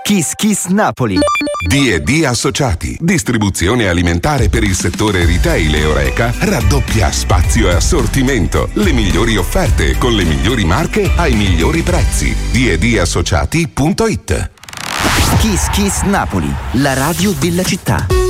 Kiss Kiss Napoli. D&D Associati, distribuzione alimentare per il settore retail e Horeca, raddoppia spazio e assortimento, le migliori offerte con le migliori marche ai migliori prezzi. D&Dassociati.it. Kiss Kiss Napoli, la radio della città.